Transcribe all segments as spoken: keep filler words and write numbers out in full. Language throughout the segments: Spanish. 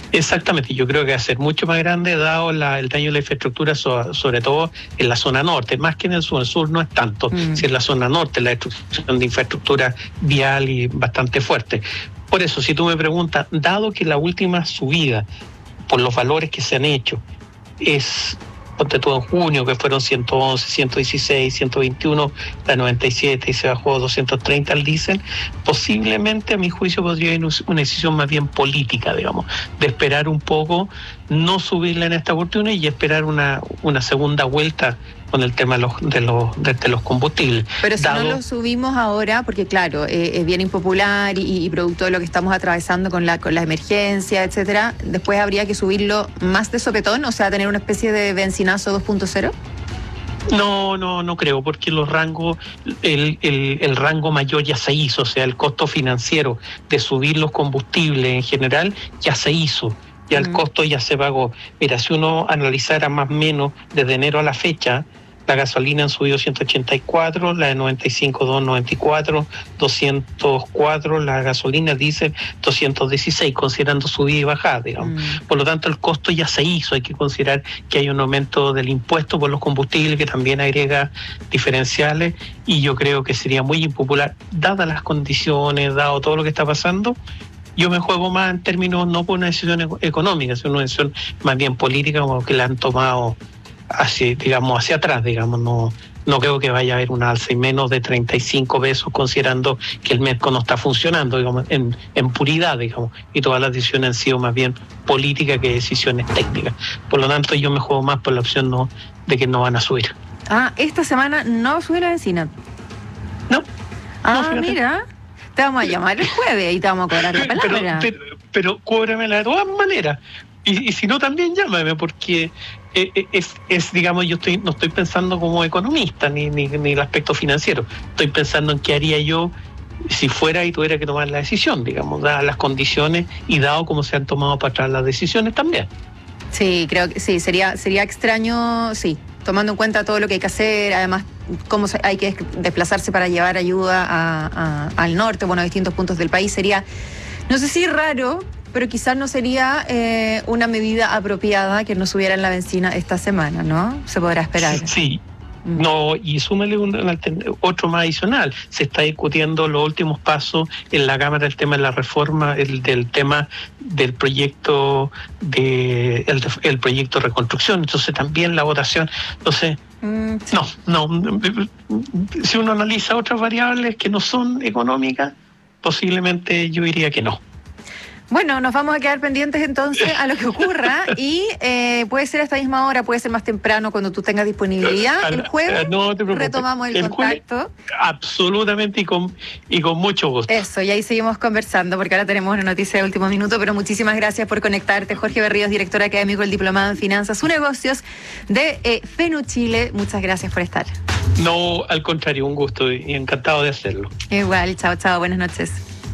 Exactamente, yo creo que va a ser mucho más grande dado la, el daño de la infraestructura, so, sobre todo en la zona norte, más que en el sur. El sur no es tanto, mm. si en la zona norte la destrucción de infraestructura vial y bastante fuerte. Por eso, si tú me preguntas, dado que la última subida, por los valores que se han hecho, es, ponte tú en junio, que fueron ciento once, ciento dieciséis, ciento veintiuno, la noventa y siete y se bajó a doscientos treinta al diésel, posiblemente a mi juicio podría haber una decisión más bien política, digamos, de esperar un poco, no subirla en esta oportunidad y esperar una, una segunda vuelta con el tema de los, de los, de, de los combustibles. Pero si Dado, no lo subimos ahora, porque claro, eh, es bien impopular y, y producto de lo que estamos atravesando con la, con la emergencia, etcétera, después habría que subirlo más de sopetón, o sea, tener una especie de benzinazo dos punto cero. No, no, no creo, porque los rangos, el, el, el rango mayor ya se hizo, o sea, el costo financiero de subir los combustibles en general ya se hizo. Ya el costo ya se pagó. Mira, si uno analizara más o menos desde enero a la fecha, la gasolina han subido ciento ochenta y cuatro, la de noventa y cinco, doscientos noventa y cuatro, doscientos cuatro, la gasolina diésel doscientos dieciséis, considerando subida y bajada, digamos. Mm. Por lo tanto, el costo ya se hizo. Hay que considerar que hay un aumento del impuesto por los combustibles que también agrega diferenciales y yo creo que sería muy impopular, dadas las condiciones, dado todo lo que está pasando. Yo me juego más en términos no por una decisión económica, sino una decisión más bien política, como que la han tomado hacia, digamos, hacia atrás, digamos, no, no creo que vaya a haber una alza y menos de treinta y cinco pesos, considerando que el Medco no está funcionando, digamos, en, en puridad, digamos, y todas las decisiones han sido más bien políticas que decisiones técnicas. Por lo tanto, yo me juego más por la opción no de que no van a subir. Ah, esta semana no sube la benzina. No. Ah, no, mira. Te vamos a llamar el jueves y te vamos a cobrar la palabra. Pero, pero, pero cóbramela de todas maneras. Y, y si no, también llámame, porque es, es, es, digamos, yo estoy no estoy pensando como economista, ni, ni, ni el aspecto financiero. Estoy pensando en qué haría yo si fuera y tuviera que tomar la decisión, digamos, dadas las condiciones y dado cómo se han tomado para atrás las decisiones también. Sí, creo que sí, sería, sería extraño, sí, tomando en cuenta todo lo que hay que hacer, además cómo hay que desplazarse para llevar ayuda a, a, al norte, bueno, a distintos puntos del país, sería, no sé si raro, pero quizás no sería eh, una medida apropiada que no subiera en la benzina esta semana, ¿no? Se podrá esperar. Sí. No, y súmale un, un, otro más adicional. Se está discutiendo los últimos pasos en la Cámara el tema de la reforma, el del tema del proyecto de el, el proyecto de reconstrucción. Entonces también la votación. Entonces, mm, sí. no, no. Si uno analiza otras variables que no son económicas, posiblemente yo diría que no. Bueno, nos vamos a quedar pendientes entonces a lo que ocurra y eh, puede ser a esta misma hora, puede ser más temprano cuando tú tengas disponibilidad. El jueves no retomamos el, el contacto. Jueves, absolutamente y con, y con mucho gusto. Eso, y ahí seguimos conversando porque ahora tenemos una noticia de último minuto, pero muchísimas gracias por conectarte. Jorge Berríos, director académico del Diplomado en Finanzas y Negocios de eh, FENU Chile. Muchas gracias por estar. No, al contrario, un gusto y encantado de hacerlo. Igual, chao, chao, buenas noches.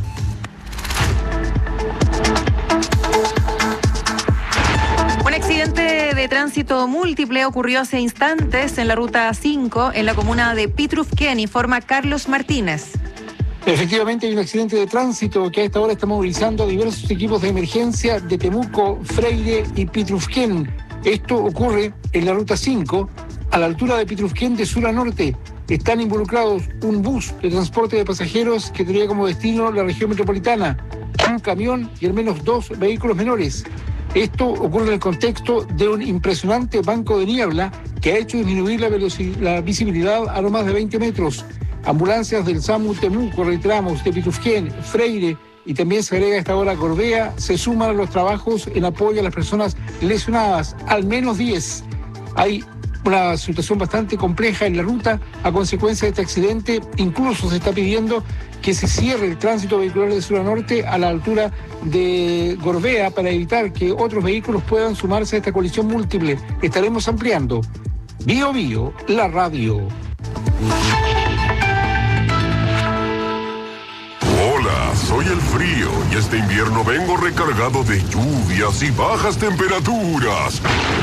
Un accidente de tránsito múltiple ocurrió hace instantes en la ruta cinco en la comuna de Pitrufquén, informa Carlos Martínez. Efectivamente hay un accidente de tránsito que a esta hora está movilizando a diversos equipos de emergencia de Temuco, Freire y Pitrufquén. Esto ocurre en la ruta cinco, a la altura de Pitrufquén de sur a norte. Están involucrados un bus de transporte de pasajeros que tenía como destino la región metropolitana, un camión y al menos dos vehículos menores. Esto ocurre en el contexto de un impresionante banco de niebla que ha hecho disminuir la, velocidad, la visibilidad a no más de veinte metros. Ambulancias del SAMU Temuco, reiteramos, de Pitrufquén, Freire y también se agrega a esta hora Gorbea, se suman a los trabajos en apoyo a las personas lesionadas, al menos diez. Hay una situación bastante compleja en la ruta a consecuencia de este accidente. Incluso se está pidiendo que se cierre el tránsito vehicular de sur a norte a la altura de Gorbea para evitar que otros vehículos puedan sumarse a esta colisión múltiple. Estaremos ampliando. Bio Bio, la radio. Hola, soy el frío y este invierno vengo recargado de lluvias y bajas temperaturas.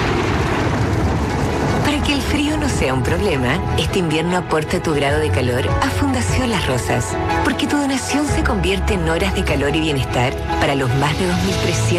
Para que el frío no sea un problema, este invierno aporta tu grado de calor a Fundación Las Rosas, porque tu donación se convierte en horas de calor y bienestar para los más de dos mil trescientos